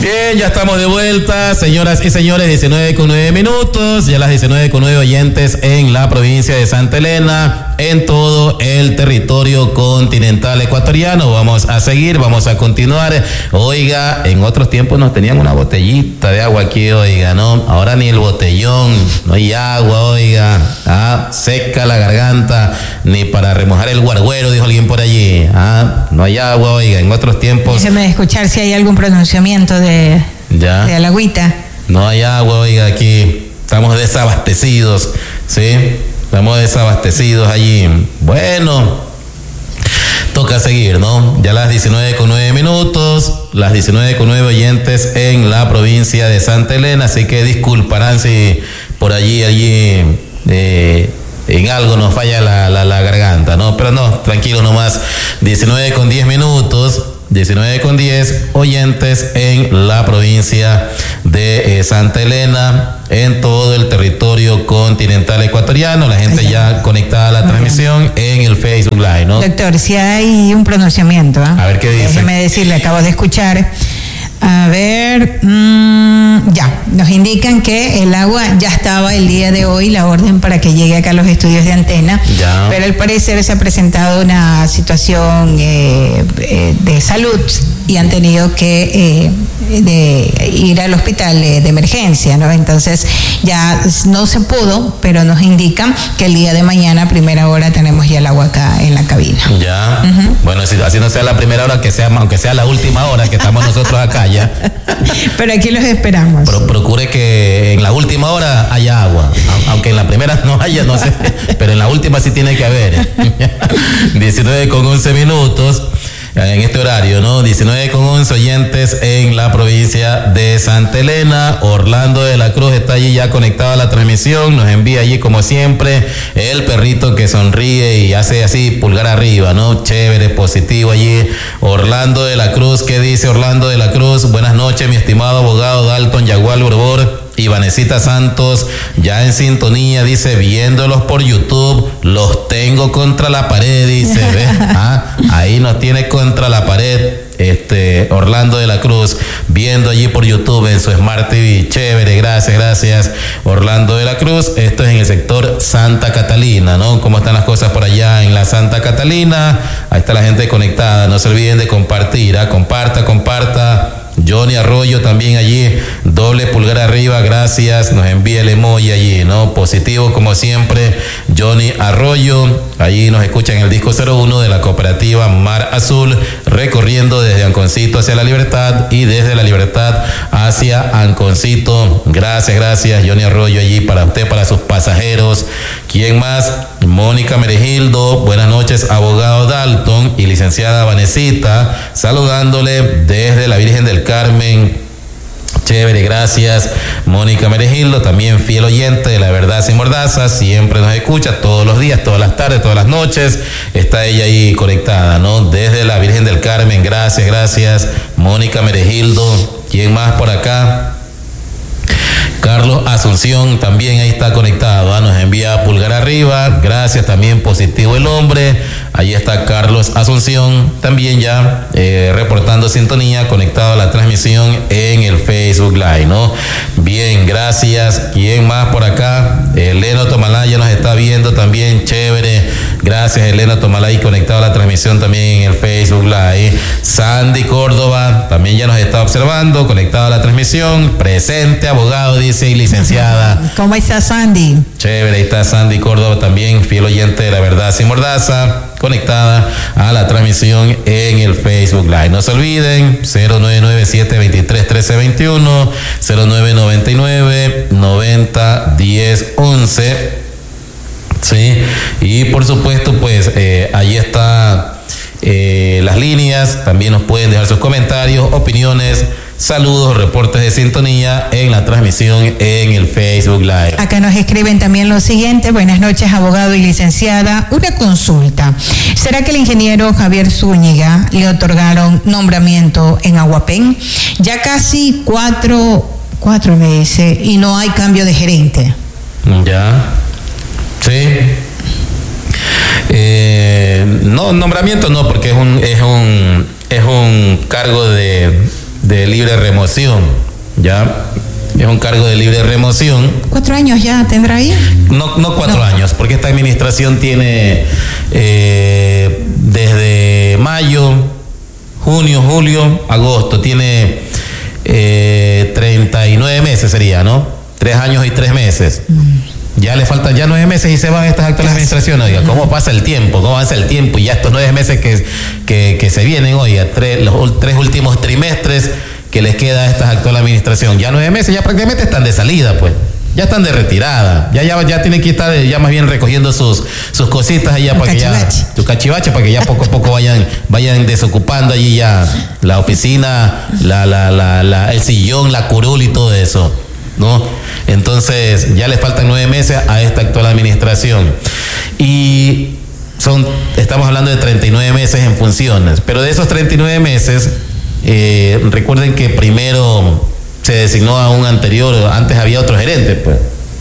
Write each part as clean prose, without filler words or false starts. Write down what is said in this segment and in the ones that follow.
Bien, ya estamos de vuelta, señoras y señores, 19:09, ya las 19:09 oyentes en la provincia de Santa Elena, en todo el territorio continental ecuatoriano. Vamos a seguir, vamos a continuar. Oiga, en otros tiempos nos tenían una botellita de agua aquí, oiga, ¿no? Ahora ni el botellón, no hay agua, oiga, seca la garganta, ni para remojar el guarguero, dijo alguien por allí, no hay agua, oiga, en otros tiempos. Déjeme escuchar si hay algún pronunciamiento de la agüita. No hay agua, oiga, aquí estamos desabastecidos, ¿sí? Estamos desabastecidos allí. Bueno, toca seguir, ¿no? Ya las 19:09, las 19:09 oyentes en la provincia de Santa Elena, así que disculparán si por allí en algo nos falla la garganta, ¿no? Pero no, tranquilo nomás, 19:10, 19:10 oyentes en la provincia de Santa Elena, en todo el territorio continental ecuatoriano. La gente ya conectada a la transmisión en el Facebook Live, ¿no? Doctor, si hay un pronunciamiento, A ver qué dice. Déjeme decirle, acabo de escuchar. A ver, ya, nos indican que el agua ya estaba el día de hoy, la orden para que llegue acá a los estudios de antena, ya. Pero al parecer se ha presentado una situación de salud y han tenido que ir al hospital de emergencia, ¿no? Entonces ya no se pudo, pero nos indican que el día de mañana, a primera hora, tenemos ya el agua acá en la cabina. Ya, bueno, si así no sea la primera hora, aunque sea la última hora que estamos nosotros acá ya. Pero aquí los esperamos. Procure que en la última hora haya agua, aunque en la primera no haya, no sé, pero en la última sí tiene que haber. 19:11 en este horario, ¿no? 19:11 oyentes en la provincia de Santa Elena. Orlando de la Cruz está allí ya conectado a la transmisión, nos envía allí como siempre el perrito que sonríe y hace así pulgar arriba, ¿no? Chévere, positivo allí. Orlando de la Cruz, ¿qué dice Orlando de la Cruz? Buenas noches, mi estimado abogado Dalton Yagual Borbor. Ivanesita Santos, ya en sintonía, dice, viéndolos por YouTube, los tengo contra la pared, dice, ¿ves? Ahí nos tiene contra la pared, Orlando de la Cruz, viendo allí por YouTube en su Smart TV. Chévere, gracias, Orlando de la Cruz. Esto es en el sector Santa Catalina, ¿no? ¿Cómo están las cosas por allá en la Santa Catalina? Ahí está la gente conectada, no se olviden de compartir, comparta. Johnny Arroyo también allí, doble pulgar arriba, gracias, nos envía el emoji allí, ¿no? Positivo como siempre, Johnny Arroyo, allí nos escucha en el disco 01 de la cooperativa Mar Azul, recorriendo desde Anconcito hacia La Libertad y desde La Libertad hacia Anconcito. Gracias, Johnny Arroyo allí para usted, para sus pasajeros. ¿Quién más? Mónica Meregildo, buenas noches, abogado Dalton y licenciada Vanesita, saludándole desde la Virgen del Carmen. Chévere, gracias, Mónica Meregildo, también fiel oyente de La Verdad Sin Mordaza, siempre nos escucha todos los días, todas las tardes, todas las noches, está ella ahí conectada, ¿no? Desde la Virgen del Carmen, gracias, Mónica Meregildo. ¿Quién más por acá? Carlos Asunción también ahí está conectado, nos envía pulgar arriba, gracias, también positivo el hombre, ahí está Carlos Asunción, también ya reportando sintonía, conectado a la transmisión en el Facebook Live, ¿no? Bien, gracias. ¿Quién más por acá? Elena Tomalaya nos está viendo también, chévere, gracias Elena Tomalaya, conectado a la transmisión también en el Facebook Live. Sandy Córdoba también ya nos está observando, conectado a la transmisión, presente, abogado, dice, y licenciada. ¿Cómo está Sandy? Chévere, ahí está Sandy Córdoba también, fiel oyente de La Verdad Sin Mordaza, conectada a la transmisión en el Facebook Live. No se olviden, 0997-231321, 0999-901011. Sí, y por supuesto, pues ahí está las líneas, también nos pueden dejar sus comentarios, opiniones, saludos, reportes de sintonía en la transmisión en el Facebook Live. Acá nos escriben también lo siguiente: buenas noches, abogado y licenciada. Una consulta. ¿Será que el ingeniero Javier Zúñiga le otorgaron nombramiento en Aguapén? Ya casi cuatro me dice, y no hay cambio de gerente. Ya. Sí. No, nombramiento no, porque es un cargo de de libre remoción, ¿ya? Es un cargo de libre remoción. 4 años ya tendrá ahí. No 4 años, porque esta administración tiene desde mayo, junio, julio, agosto, tiene 39 meses sería, ¿no? 3 años y 3 meses. Ya le faltan ya 9 meses y se van estas actuales administraciones. Oiga, ¿cómo pasa el tiempo? ¿Cómo avanza el tiempo? Y ya estos 9 meses que se vienen, oiga, los 3 últimos trimestres que les queda a esta actual administración. Ya 9 meses, ya prácticamente están de salida, pues. Ya están de retirada. Ya tienen que estar ya más bien recogiendo sus cositas allá para que ya. Su cachivache, para que ya poco a poco vayan desocupando allí ya la oficina, el sillón, la curul y todo eso, ¿no? Entonces, ya le faltan 9 meses a esta actual administración. Y estamos hablando de 39 meses en funciones. Pero de esos 39 meses, recuerden que primero se designó a un anterior, antes había otro gerente, pues.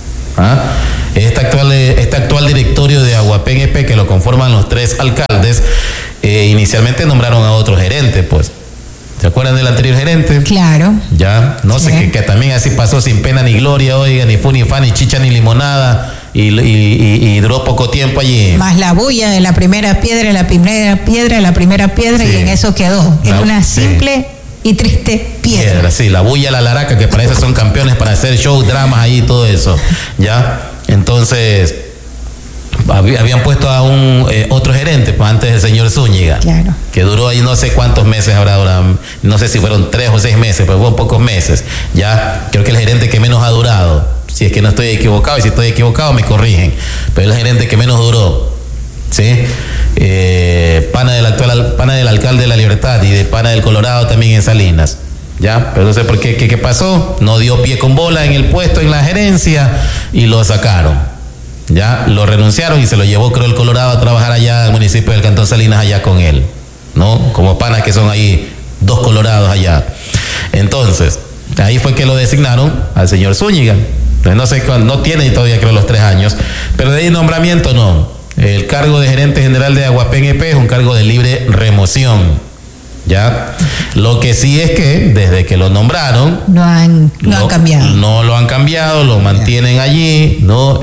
Este actual directorio de Aguapén EP, que lo conforman los 3 alcaldes, inicialmente nombraron a otro gerente, pues. ¿Se acuerdan del anterior gerente? Claro. Ya, no sí. sé, que también así pasó sin pena ni gloria, oiga, ni fu ni fa, ni chicha ni limonada, y duró poco tiempo allí. Más la bulla de la primera piedra, sí. Y en eso quedó. Es una simple y triste piedra. Sí, la bulla, la laraca, que para eso son campeones, para hacer shows, dramas ahí y todo eso, ¿ya? Entonces, habían puesto a un otro gerente, pues antes del señor Zúñiga, claro, que duró ahí no sé cuántos meses habrá ahora, no sé si fueron 3 o 6 meses, pero fueron pocos meses, ¿ya? Creo que el gerente que menos ha durado, si es que no estoy equivocado, y si estoy equivocado me corrigen, pero el gerente que menos duró, ¿sí? Pana del alcalde de La Libertad y de pana del Colorado también en Salinas, ¿ya? Pero no sé por qué pasó, no dio pie con bola en el puesto, en la gerencia, y lo sacaron, ¿ya? Lo renunciaron y se lo llevó, creo, el Colorado a trabajar allá al municipio del Cantón Salinas, allá con él, ¿no? Como panas que son ahí 2 colorados allá. Entonces, ahí fue que lo designaron al señor Zúñiga. Entonces, no sé cuándo, no tiene todavía, creo, los 3 años, pero de ahí nombramiento no. El cargo de gerente general de Aguapén EP es un cargo de libre remoción, ¿ya? Lo que sí es que desde que lo nombraron no han cambiado. No lo han cambiado, lo mantienen allí, ¿no?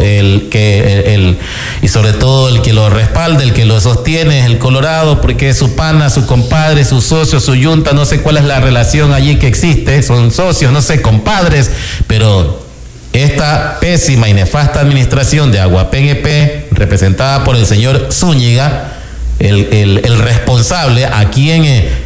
Y sobre todo el que lo respalda, el que lo sostiene es el Colorado, porque es su pana, su compadre, su socio, su yunta, no sé cuál es la relación allí que existe, son socios, no sé, compadres, pero esta pésima y nefasta administración de Aguapén EP, representada por el señor Zúñiga, el responsable, a quien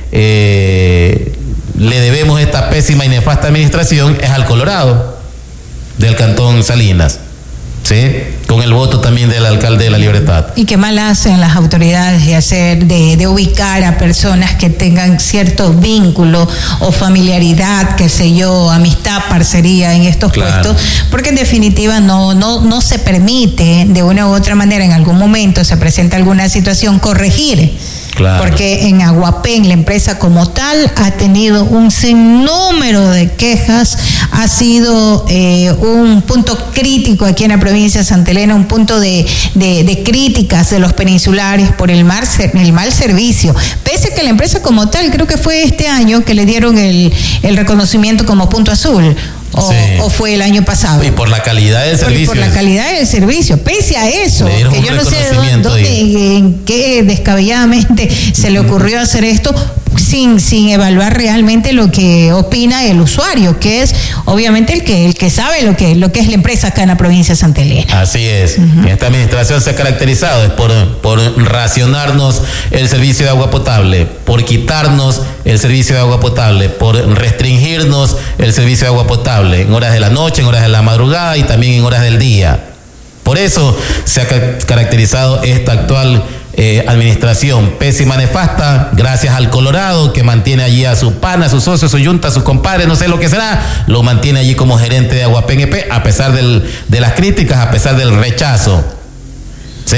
le debemos esta pésima y nefasta administración, es al Colorado del Cantón Salinas, ¿sí? Con el voto también del alcalde de La Libertad. Y qué mal hacen las autoridades de ubicar a personas que tengan cierto vínculo o familiaridad, qué sé yo, amistad, parcería en estos puestos, porque en definitiva no se permite de una u otra manera, en algún momento se presenta alguna situación, corregir. Claro. Porque en Aguapén, la empresa como tal, ha tenido un sinnúmero de quejas, ha sido un punto crítico aquí en la provincia de Santa Elena, un punto de críticas de los peninsulares por el mal servicio. Pese a que la empresa como tal, creo que fue este año que le dieron el reconocimiento como punto azul. O fue el año pasado. Y por la calidad del servicio. Por la calidad del servicio. Pese a eso, que yo no sé en qué descabelladamente se le ocurrió hacer esto sin evaluar realmente lo que opina el usuario, que es obviamente el que sabe lo que es la empresa acá en la provincia de Santa Elena. Así es. Esta administración se ha caracterizado por racionarnos el servicio de agua potable, por quitarnos el servicio de agua potable, por restringirnos el servicio de agua potable en horas de la noche, en horas de la madrugada y también en horas del día. Por eso se ha caracterizado esta actual administración pésima, nefasta, gracias al Colorado, que mantiene allí a su pana, a su socio, a su yunta, a sus compadres, no sé lo que será, lo mantiene allí como gerente de Aguapén EP, a pesar de las críticas, a pesar del rechazo, ¿sí?,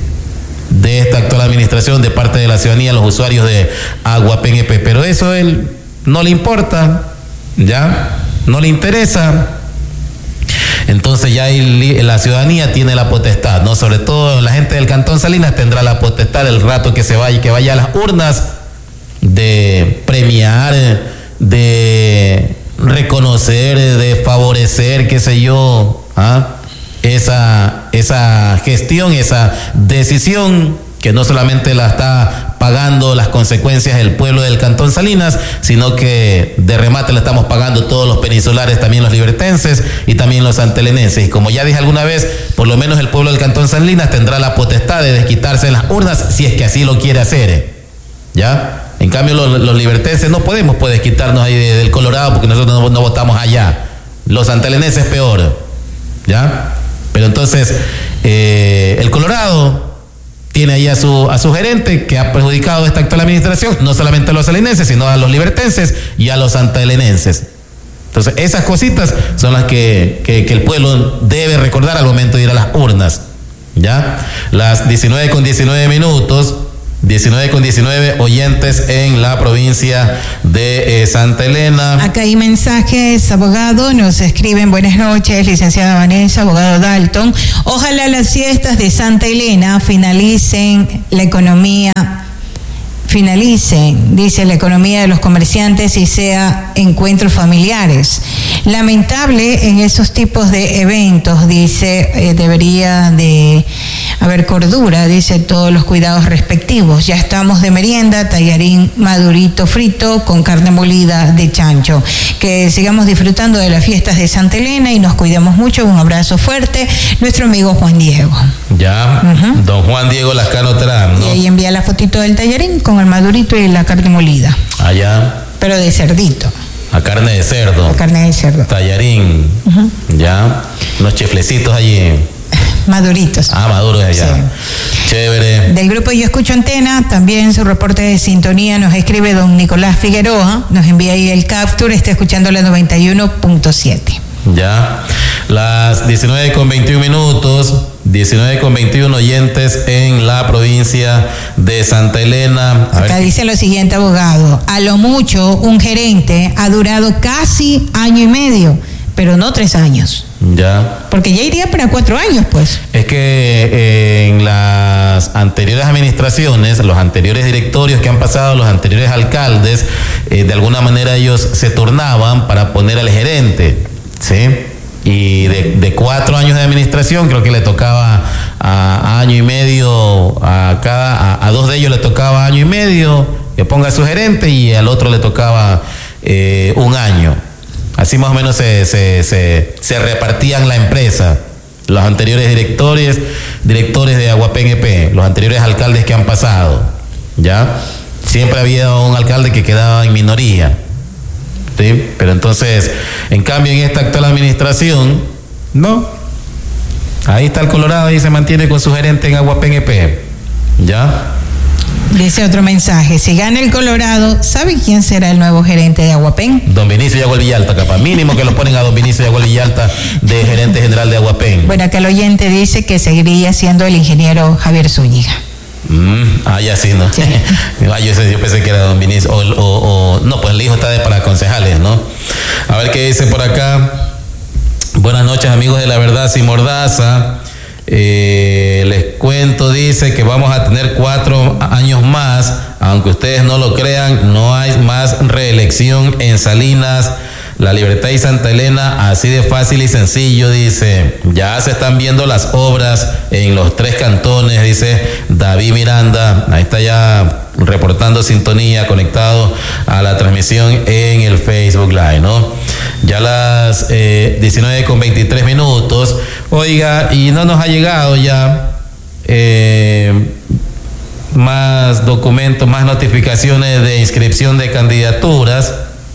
de esta actual administración de parte de la ciudadanía, los usuarios de Aguapén EP. Pero eso a él no le importa, ya, no le interesa. Entonces ya la ciudadanía tiene la potestad, ¿no? Sobre todo la gente del Cantón Salinas tendrá la potestad el rato que vaya a las urnas de premiar, de reconocer, de favorecer, qué sé yo, esa gestión, esa decisión que no solamente la está pagando las consecuencias del pueblo del Cantón Salinas, sino que de remate la estamos pagando todos los peninsulares, también los libertenses y también los santelenenses. Y como ya dije alguna vez, por lo menos el pueblo del Cantón Salinas tendrá la potestad de desquitarse en las urnas si es que así lo quiere hacer, ¿ya? En cambio los libertenses no podemos desquitarnos ahí del Colorado porque nosotros no votamos allá. Los santelenenses peor, ¿ya? Pero entonces el Colorado tiene ahí a su gerente que ha perjudicado esta actual administración, no solamente a los salinenses, sino a los libertenses y a los santelenenses. Entonces, esas cositas son las que el pueblo debe recordar al momento de ir a las urnas. ¿Ya? Las 19:19, 19:19 oyentes en la provincia de Santa Elena. Acá hay mensajes, abogado, nos escriben: buenas noches, licenciada Vanessa, abogado Dalton. Ojalá las fiestas de Santa Elena finalicen, dice, la economía de los comerciantes y sea encuentros familiares. Lamentable en esos tipos de eventos, dice, debería de haber cordura, dice, todos los cuidados respectivos. Ya estamos de merienda, tallarín madurito frito con carne molida de chancho. Que sigamos disfrutando de las fiestas de Santa Elena y nos cuidemos mucho. Un abrazo fuerte, nuestro amigo Juan Diego. Ya, don Juan Diego Lascano Terán, ¿no? Y ahí envía la fotito del tallarín con el madurito y la carne molida. Allá. Pero de cerdito. A carne de cerdo. A carne de cerdo. Tallarín. Ya. Unos chiflecitos allí. Maduritos. Maduros allá. Sí. Chévere. Del grupo Yo Escucho Antena, también su reporte de sintonía nos escribe don Nicolás Figueroa, nos envía ahí el capture, está escuchando la 91.7. Ya. Las 19:21, 19:21 oyentes en la provincia de Santa Elena. Acá dice lo siguiente, abogado: a lo mucho un gerente ha durado casi año y medio, pero no 3 años. Ya. Porque ya iría para 4 años, pues. Es que en las anteriores administraciones, los anteriores directorios que han pasado, los anteriores alcaldes, de alguna manera ellos se turnaban para poner al gerente, ¿sí? Y de 4 años de administración, creo que le tocaba a año y medio, a 2 de ellos le tocaba año y medio que ponga su gerente y al otro le tocaba 1 año. Así más o menos se repartían la empresa. Los anteriores directores de Aguapén EP, los anteriores alcaldes que han pasado, ¿ya? Siempre había un alcalde que quedaba en minoría, ¿sí? Pero entonces, en cambio, en esta actual administración, no. Ahí está el Colorado y se mantiene con su gerente en Aguapén EP, ¿ya? Dice otro mensaje: si gana el Colorado, ¿sabe quién será el nuevo gerente de Aguapén? Don Vinicio Yaguel Villalta, capaz. Mínimo que lo ponen a don Vinicio Yaguel Villalta de gerente general de Aguapén. Bueno, acá el oyente dice que seguiría siendo el ingeniero Javier Zúñiga. Ya sí, ¿no? Sí. Yo pensé que era don Vinicio. No, pues el hijo está para concejales, ¿no? A ver qué dice por acá. Buenas noches, amigos de La Verdad Sin Mordaza. Les cuento, dice que vamos a tener 4 años más, aunque ustedes no lo crean, no hay más reelección en Salinas, La Libertad y Santa Elena, así de fácil y sencillo, dice. Ya se están viendo las obras en los 3 cantones, dice David Miranda. Ahí está ya reportando sintonía, conectado a la transmisión en el Facebook Live, ¿no? Ya las 19:23. Oiga, y no nos ha llegado ya más documentos, más notificaciones de inscripción de candidaturas.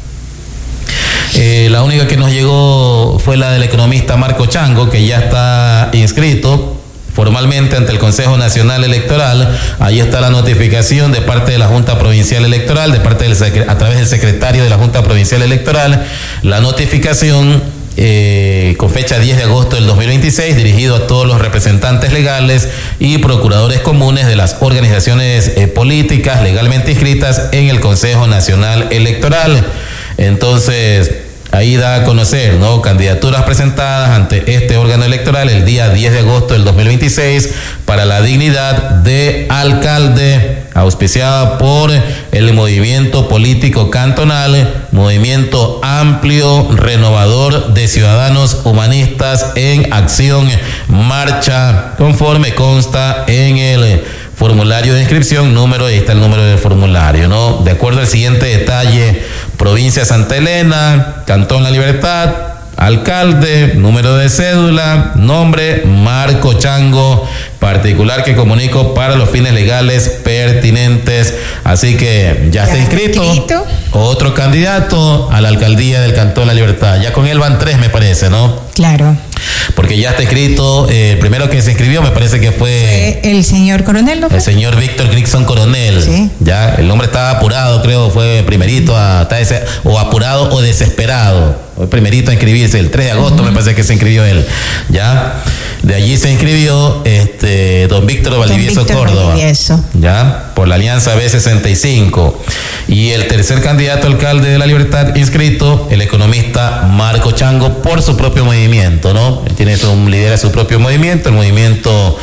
La única que nos llegó fue la del economista Marco Chango, que ya está inscrito formalmente ante el Consejo Nacional Electoral. Ahí está la notificación de parte de la Junta Provincial Electoral, a través del secretario de la Junta Provincial Electoral, la notificación con fecha 10 de agosto del 2026, dirigido a todos los representantes legales y procuradores comunes de las organizaciones políticas legalmente inscritas en el Consejo Nacional Electoral. Entonces, ahí da a conocer, ¿no?, candidaturas presentadas ante este órgano electoral el día 10 de agosto del 2026 para la dignidad de alcalde auspiciada por el movimiento político cantonal, Movimiento Amplio Renovador de Ciudadanos Humanistas en Acción Marcha, conforme consta en el formulario de inscripción, ahí está el número del formulario, ¿no? De acuerdo al siguiente detalle: provincia Santa Elena, Cantón La Libertad, alcalde, número de cédula, nombre Marco Chango, particular que comunico para los fines legales pertinentes. Así que ya está inscrito otro candidato a la alcaldía del Cantón La Libertad. Ya con él van 3, me parece, ¿no? Claro. Porque ya está escrito, el primero que se inscribió me parece que fue el señor Coronel, ¿no? El señor Víctor Grixon Coronel. Sí. Ya, el hombre estaba apurado, creo, fue primerito o apurado o desesperado. Fue primerito a inscribirse, el 3 de agosto me parece que se inscribió él. Ya, de allí se inscribió don Víctor Valdivieso Córdoba. Valdivieso. Ya, por la Alianza B65. Y el tercer candidato alcalde de La Libertad inscrito, el economista Marco Chango, por su propio movimiento, ¿no? Él lidera su propio movimiento, el movimiento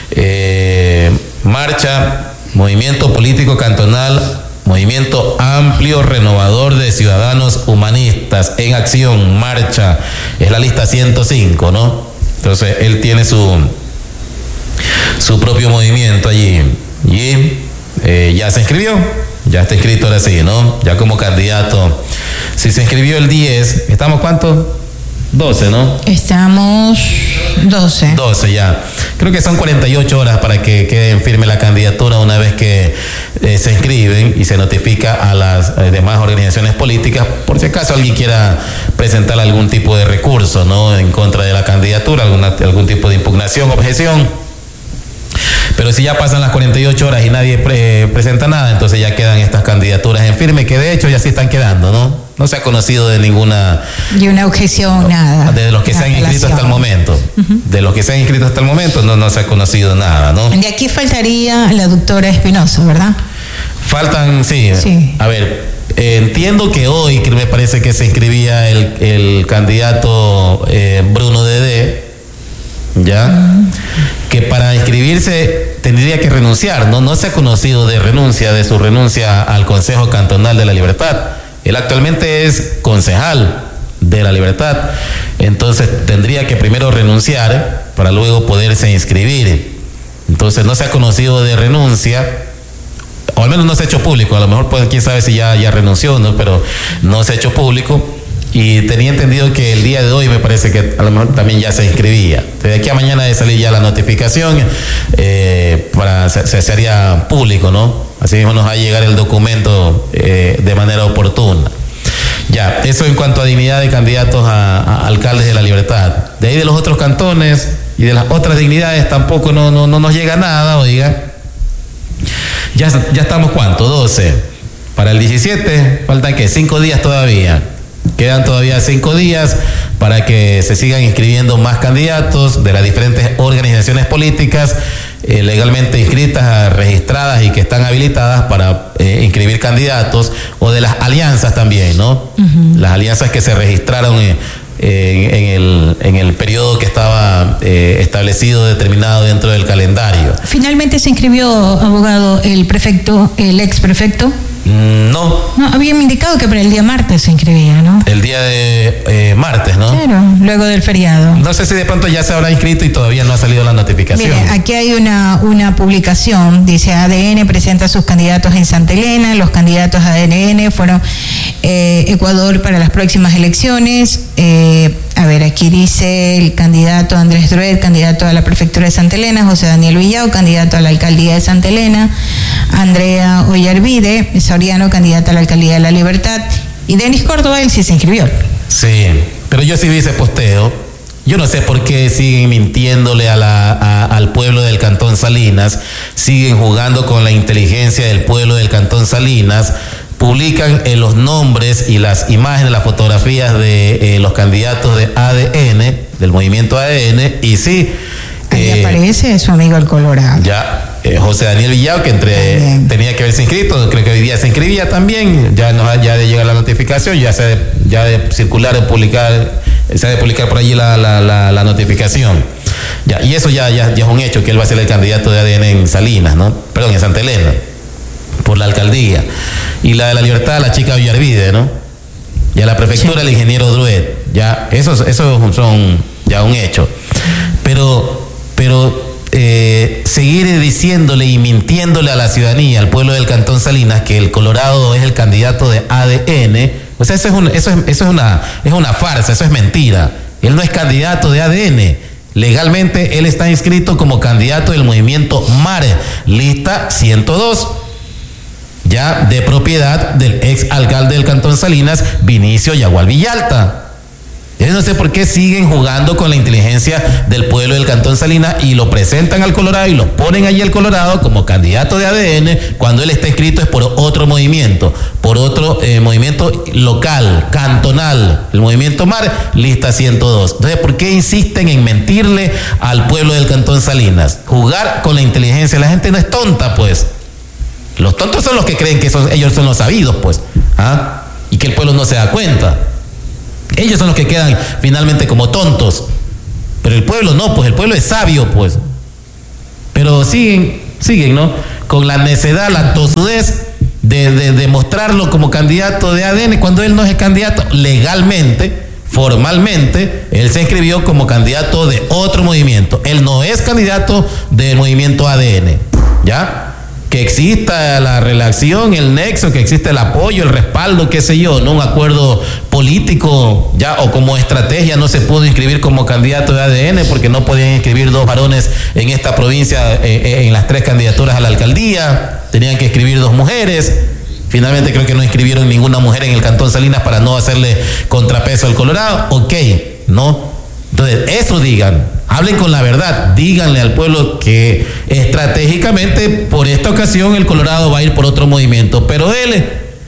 Marcha, Movimiento Político Cantonal, Movimiento Amplio Renovador de Ciudadanos Humanistas en Acción Marcha. Es la lista 105, ¿no? Entonces él tiene su propio movimiento allí. Y ya se inscribió. Ya está inscrito ahora sí, ¿no? Ya como candidato. Si se inscribió el 10, ¿estamos cuántos? 12, ¿no? Estamos 12. 12 ya. Creo que son 48 horas para que quede firme la candidatura una vez que se inscriben y se notifica a las demás organizaciones políticas, por si acaso alguien quiera presentar algún tipo de recurso, ¿no? En contra de la candidatura, algún tipo de impugnación, objeción. Pero si ya pasan las 48 horas y nadie presenta nada, entonces ya quedan estas candidaturas en firme, que de hecho ya sí están quedando, ¿no? No se ha conocido de ninguna... Y una objeción, nada. De los que se han inscrito hasta el momento. De los que se han inscrito hasta el momento no se ha conocido nada, ¿no? De aquí faltaría la doctora Espinosa, ¿verdad? Faltan, sí. A ver, entiendo que hoy, que me parece que se inscribía el candidato Bruno Dedé, ¿ya? Que para inscribirse tendría que renunciar, ¿no? No se ha conocido de su renuncia al Consejo Cantonal de La Libertad. Él actualmente es concejal de La Libertad, entonces tendría que primero renunciar para luego poderse inscribir. Entonces no se ha conocido de renuncia, o al menos no se ha hecho público. A lo mejor, pues, quién sabe si ya renunció, ¿no? Pero no se ha hecho público. Y tenía entendido que el día de hoy me parece que a lo mejor también ya se inscribía. De aquí a mañana debe salir ya la notificación, se haría público, ¿no? Así mismo nos va a llegar el documento de manera oportuna. Ya, eso en cuanto a dignidad de candidatos a alcaldes de La Libertad. De ahí de los otros cantones y de las otras dignidades tampoco no nos llega nada, oiga. Ya estamos, ¿cuánto? 12. Para el 17 faltan, ¿qué? 5 días todavía. Quedan todavía 5 días para que se sigan inscribiendo más candidatos de las diferentes organizaciones políticas legalmente inscritas, registradas y que están habilitadas para inscribir candidatos, o de las alianzas también, ¿no? Las alianzas que se registraron en el periodo que estaba establecido, determinado dentro del calendario. Finalmente se inscribió, abogado, el ex prefecto. No, habían indicado que para el día martes se inscribía, ¿no? El día de martes, ¿no? Claro, luego del feriado. No sé si de pronto ya se habrá inscrito y todavía no ha salido la notificación. Mire, aquí hay una publicación, dice: ADN presenta a sus candidatos en Santa Elena. Los candidatos ADN fueron Ecuador para las próximas elecciones. A ver, aquí dice el candidato Andrés Druet, candidato a la prefectura de Santa Elena; José Daniel Villao, candidato a la alcaldía de Santa Elena; Andrea Ollarvide Soriano, candidata a la alcaldía de La Libertad; y Denis Córdoba, él sí se inscribió. Sí, pero yo sí vi ese posteo. Yo no sé por qué siguen mintiéndole al pueblo del Cantón Salinas, siguen jugando con la inteligencia del pueblo del Cantón Salinas. Publican los nombres y las imágenes, las fotografías de los candidatos de ADN, del movimiento ADN, y sí. Ahí aparece su amigo el Colorado. Ya, José Daniel Villao, que tenía que haberse inscrito, creo que hoy día se inscribía también, ya de llegar la notificación, ya de circular, de publicar, se ha de publicar por allí la notificación. Ya, y eso ya es un hecho, que él va a ser el candidato de ADN en Salinas, ¿no? Perdón, en Santa Elena. por la alcaldía. Y la de La Libertad, la chica Villarvide, ¿no? Y a la prefectura, el ingeniero Druet. Ya, esos son ya un hecho. Pero seguir diciéndole y mintiéndole a la ciudadanía, al pueblo del Cantón Salinas, que el Colorado es el candidato de ADN, o sea, eso es una farsa, eso es mentira. Él no es candidato de ADN. Legalmente él está inscrito como candidato del movimiento MARE, lista 102, ya de propiedad del ex alcalde del Cantón Salinas, Vinicio Yagual Villalta. Yo no sé por qué siguen jugando con la inteligencia del pueblo del Cantón Salinas y lo presentan al Colorado y lo ponen allí al Colorado como candidato de ADN cuando él está inscrito es por otro movimiento movimiento local, cantonal, el movimiento MAR, lista 102. Entonces, ¿por qué insisten en mentirle al pueblo del Cantón Salinas? Jugar con la inteligencia. La gente no es tonta, pues. Los tontos son los que creen que ellos son los sabidos, pues. ¿Ah? Y que el pueblo no se da cuenta. Ellos son los que quedan finalmente como tontos. Pero el pueblo no, pues el pueblo es sabio, pues. Pero siguen, ¿no? Con la necedad, la tosudez de mostrarlo como candidato de ADN cuando él no es candidato. Legalmente, formalmente, él se inscribió como candidato de otro movimiento. Él no es candidato del movimiento ADN, ¿ya? Que exista la relación, el nexo, que exista el apoyo, el respaldo, qué sé yo, ¿no? Un acuerdo político, ya, o como estrategia no se pudo inscribir como candidato de ADN porque no podían inscribir 2 varones en esta provincia en las 3 candidaturas a la alcaldía, tenían que inscribir 2 mujeres. Finalmente creo que no inscribieron ninguna mujer en el Cantón Salinas para no hacerle contrapeso al Colorado. Ok, ¿no? Entonces, eso digan, hablen con la verdad, díganle al pueblo que estratégicamente por esta ocasión el Colorado va a ir por otro movimiento, pero él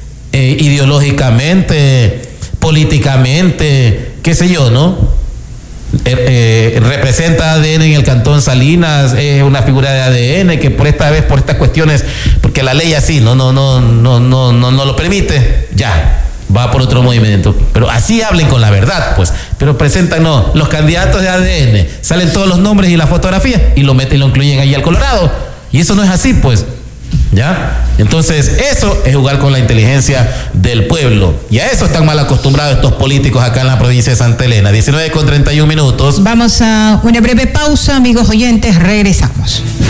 ideológicamente, políticamente, qué sé yo, ¿no? Representa ADN en el Cantón Salinas, es una figura de ADN que por esta vez, por estas cuestiones, porque la ley así no lo permite, ya. Va por otro movimiento, pero así hablen con la verdad, pues. Pero presentan, no, los candidatos de ADN, salen todos los nombres y la fotografía y lo meten y lo incluyen ahí al Colorado, y eso no es así, pues, ¿ya? Entonces, eso es jugar con la inteligencia del pueblo, y a eso están mal acostumbrados estos políticos acá en la provincia de Santa Elena. 19:31. Vamos a una breve pausa, amigos oyentes, regresamos.